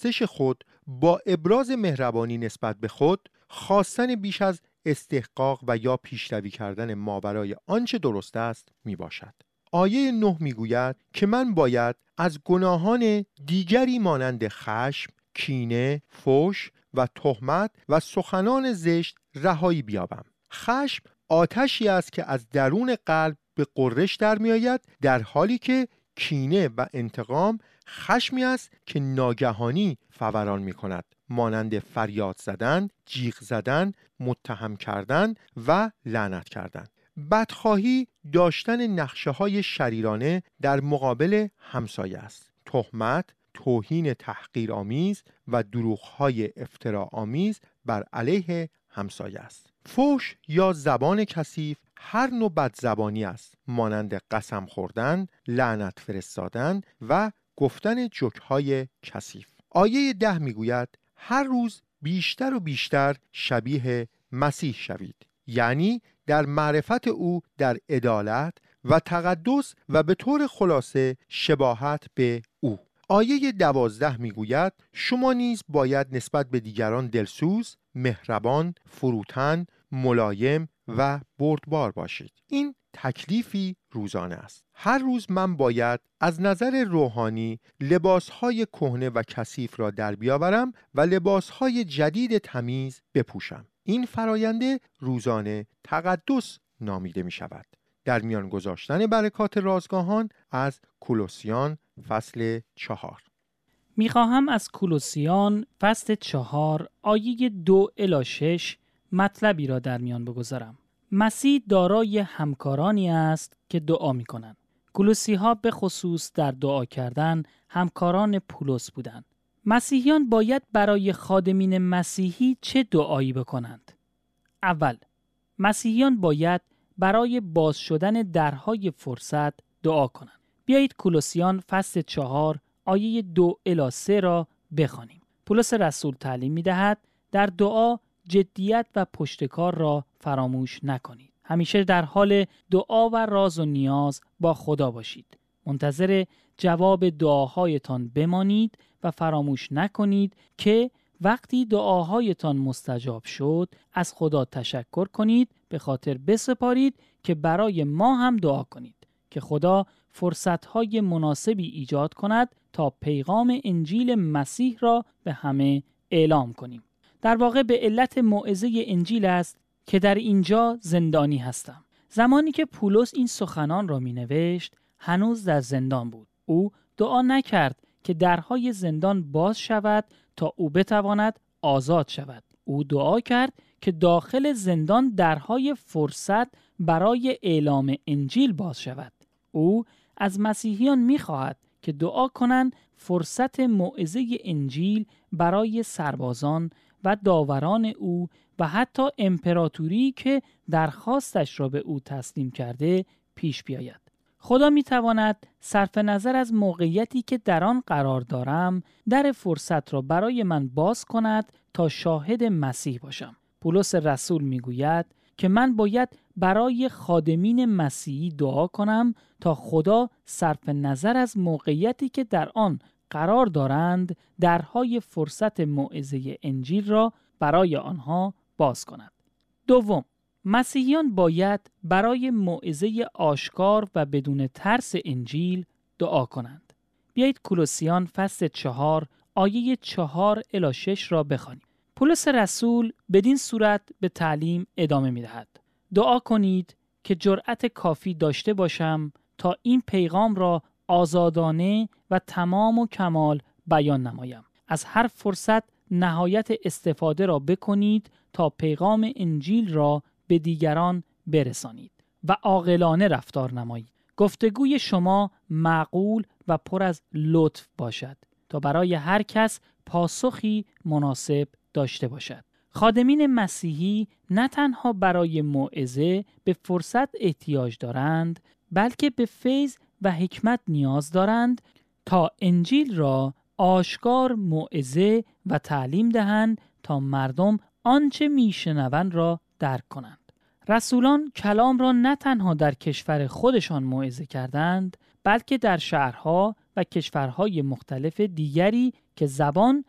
پرستش خود با ابراز مهربانی نسبت به خود، خواستن بیش از استحقاق و یا پیشروی کردن ماورای آنچه درست است می باشد. آیه 9 می گوید که من باید از گناهان دیگری مانند خشم، کینه، فحش و تهمت و سخنان زشت رهایی بیابم. خشم آتشی است که از درون قلب به غرش در می آید، در حالی که کینه و انتقام خشمی است که ناگهانی فوران می کند، مانند فریاد زدن، جیغ زدن، متهم کردن و لعنت کردن. بدخواهی داشتن نقشه های شریرانه در مقابل همسایه است. تهمت، توهین تحقیرآمیز و دروغ‌های افتراآمیز بر علیه همسایه است. فحش یا زبان کثیف هر نوع بدزبانی است، مانند قسم خوردن، لعنت فرستادن و گفتن جوک‌های کثیف. آیه 10 میگوید هر روز بیشتر و بیشتر شبیه مسیح شوید، یعنی در معرفت او در عدالت و تقدس و به طور خلاصه شباهت به او. آیه 12 میگوید شما نیز باید نسبت به دیگران دلسوز، مهربان، فروتن، ملایم و بردبار باشید. این تکلیفی روزانه است. هر روز من باید از نظر روحانی لباسهای کهنه و کثیف را در بیاورم و لباسهای جدید تمیز بپوشم. این فراینده روزانه تقدس نامیده می شود. در میان گذاشتن برکات رازگاهان از کولوسیان فصل 4. میخواهم از کولوسیان فصل 4 آیه 2 الی 6 مطلبی را در میان بگذارم. مسیح دارای همکارانی است که دعا میکنند. کولوسی ها به خصوص در دعا کردن همکاران پولس بودند. مسیحیان باید برای خادمین مسیحی چه دعایی بکنند؟ اول، مسیحیان باید برای باز شدن درهای فرصت دعا کنند. بیایید کولوسیان فصل 4 آیه 2 الی 3 را بخوانیم. پولس رسول تعلیم می‌دهد در دعا جدیت و پشتکار را فراموش نکنید. همیشه در حال دعا و راز و نیاز با خدا باشید. منتظر جواب دعاهایتان بمانید و فراموش نکنید که وقتی دعاهایتان مستجاب شد از خدا تشکر کنید، به خاطر بسپارید که برای ما هم دعا کنید که خدا فرصتهای مناسبی ایجاد کند تا پیغام انجیل مسیح را به همه اعلام کنیم. در واقع به علت موعظه انجیل است که در اینجا زندانی هستم. زمانی که پولس این سخنان را می نوشت هنوز در زندان بود. او دعا نکرد که درهای زندان باز شود تا او بتواند آزاد شود. او دعا کرد که داخل زندان درهای فرصت برای اعلام انجیل باز شود. او از مسیحیان می‌خواهد که دعا کنند فرصت موعظه انجیل برای سربازان و داوران او و حتی امپراتوری که درخواستش را به او تسلیم کرده پیش بیاید. خدا می‌تواند صرف نظر از موقعیتی که در آن قرار دارم در فرصت را برای من باز کند تا شاهد مسیح باشم. پولس رسول می‌گوید که من باید برای خادمین مسیحی دعا کنم تا خدا صرف نظر از موقعیتی که در آن قرار دارند درهای فرصت موعظه انجیل را برای آنها باز کند. دوم، مسیحیان باید برای موعظه آشکار و بدون ترس انجیل دعا کنند. بیایید کولوسیان فصل 4 آیه 4 الی 6 را بخوانیم. پولس رسول بدین صورت به تعلیم ادامه می‌دهد. دعا کنید که جرأت کافی داشته باشم تا این پیغام را آزادانه و تمام و کمال بیان نمایم. از هر فرصت نهایت استفاده را بکنید تا پیغام انجیل را به دیگران برسانید و عاقلانه رفتار نمایید. گفتگوی شما معقول و پر از لطف باشد تا برای هر کس پاسخی مناسب داشته باشد. خادمین مسیحی نه تنها برای موعظه به فرصت احتیاج دارند، بلکه به فیض و حکمت نیاز دارند تا انجیل را آشکار موعظه و تعلیم دهند تا مردم آنچه میشنوند را درک کنند. رسولان کلام را نه تنها در کشور خودشان موعظه کردند، بلکه در شهرها و کشورهای مختلف دیگری که زبان